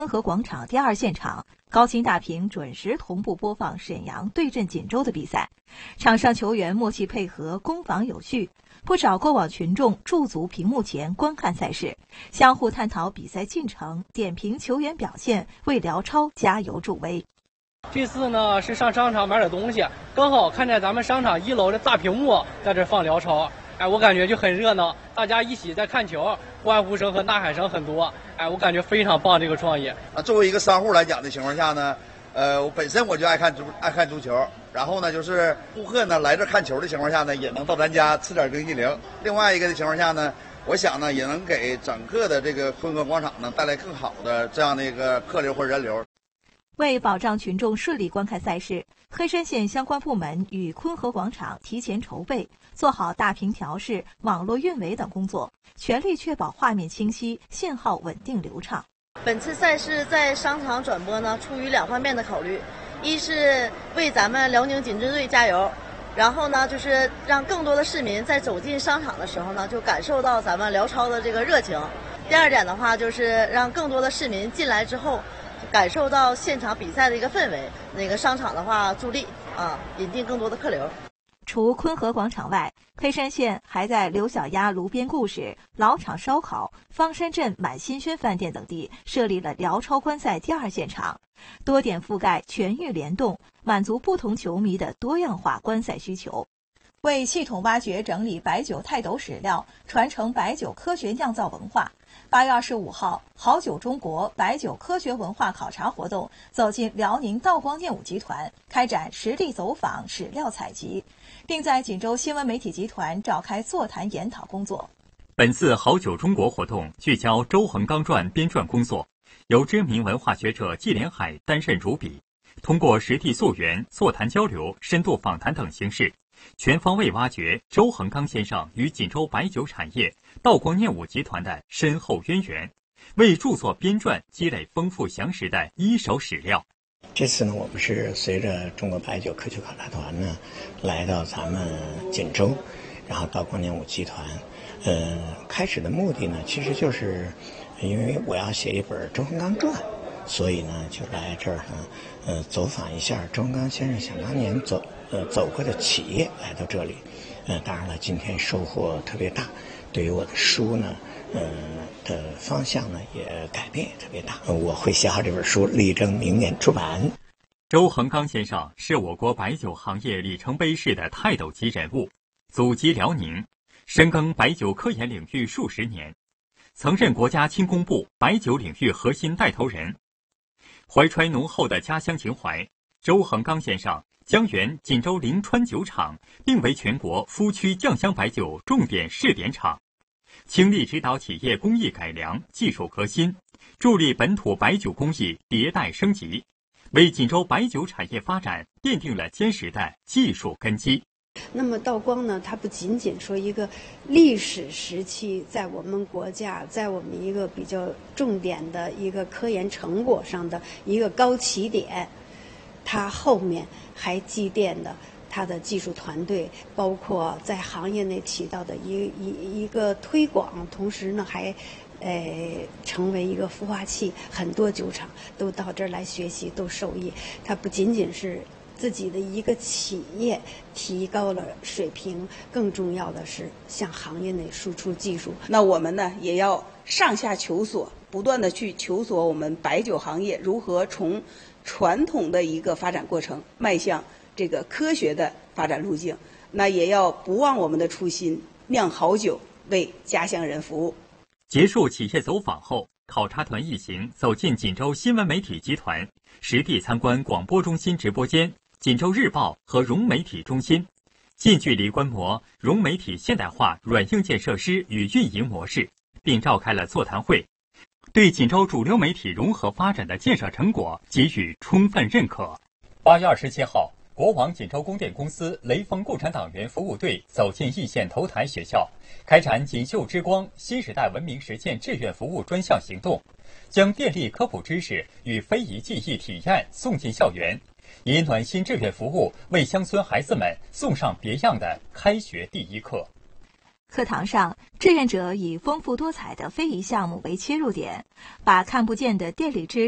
温和广场第二现场，高清大屏准时同步播放沈阳对阵锦州的比赛，场上球员默契配合，攻防有序。不少过往群众驻足屏幕前观看赛事，相互探讨比赛进程，点评球员表现，为辽超加油助威。 这次呢是上商场买点东西，刚好看见咱们商场1楼的大屏幕在这放辽超，我感觉就很热闹，大家一起在看球，欢呼声和呐喊声很多，我感觉非常棒这个创意。 作为一个商户来讲的情况下呢，本身我就爱看足球，然后呢就是顾客呢来这看球的情况下呢，也能到咱家吃点冰激凌。另外一个的情况下呢，我想呢也能给整个的这个昆河广场呢带来更好的这样的一个客流或人流。 为保障群众顺利观看赛事，黑山县相关部门与昆河广场提前筹备，做好大屏调试、网络运维等工作，全力确保画面清晰、信号稳定流畅。 本次赛事在商场转播呢，出于2方面的考虑，一是为咱们辽宁锦针队加油，然后呢就是让更多的市民在走进商场的时候呢，就感受到咱们辽超的这个热情。第二点的话，就是让更多的市民进来之后，感受到现场比赛的一个氛围，商场的话助力引进更多的客流。 除昆河广场外，黑山县还在刘小丫炉边故事、老厂烧烤、方山镇满新轩饭店等地设立了辽超观赛第二现场，多点覆盖，全域联动，满足不同球迷的多样化观赛需求。为系统挖掘整理白酒泰斗史料，传承白酒科学酿造文化，8月25号，好酒中国白酒科学文化考察活动走进辽宁道光念武集团，开展实地走访、史料采集，并在锦州新闻媒体集团召开座谈研讨工作。 本次好酒中国活动聚焦周恒刚传编撰工作，由知名文化学者季连海担任主笔，通过实地溯源、座谈交流、深度访谈等形式，全方位挖掘周恒刚先生与锦州白酒产业、道光念武集团的深厚渊源，为著作编撰积累丰富详实的一手史料。 这次呢，我们是随着中国白酒科学考察团呢，来到咱们锦州，然后道光念武集团。开始的目的呢，其实就是因为我要写一本周恒刚传，所以呢就来这儿呢，走访一下周恒刚先生想当年走过的企业，来到这里。当然了，今天收获特别大，对于我的书呢，的方向呢也改变也特别大。我会写好这本书，力争明年出版。 周恒刚先生是我国白酒行业里程碑式的泰斗级人物，祖籍辽宁，深耕白酒科研领域数十年，曾任国家轻工部白酒领域核心带头人。怀揣浓厚的家乡情怀，周恒刚先生将原锦州临川酒厂并为全国夫曲酱香白酒重点试点厂，倾力指导企业工艺改良、技术革新，助力本土白酒工艺迭代升级，为锦州白酒产业发展奠定了坚实的技术根基。 那么道光呢，它不仅仅说一个历史时期在我们国家，在我们一个比较重点的一个科研成果上的一个高起点，它后面还积淀的它的技术团队，包括在行业内起到的一个推广，同时呢还成为一个孵化器，很多酒厂都到这儿来学习，都受益。它不仅仅是自己的一个企业提高了水平，更重要的是向行业内输出技术。 那我们呢也要上下求索，不断的去求索我们白酒行业如何从传统的一个发展过程迈向这个科学的发展路径。那也要不忘我们的初心，酿好酒，为家乡人服务。 结束企业走访后，考察团一行走进锦州新闻媒体集团，实地参观广播中心直播间、锦州日报和融媒体中心，近距离观摩融媒体现代化软硬件设施与运营模式，并召开了座谈会，对锦州主流媒体融合发展的建设成果给予充分认可。8月27号，国网锦州供电公司雷锋共产党员服务队走进易县头台学校，开展锦绣之光新时代文明实践志愿服务专项行动，将电力科普知识与非遗技艺体验送进校园，以暖心志愿服务为乡村孩子们送上别样的开学第一课。 课堂上，志愿者以丰富多彩的非遗项目为切入点，把看不见的电力知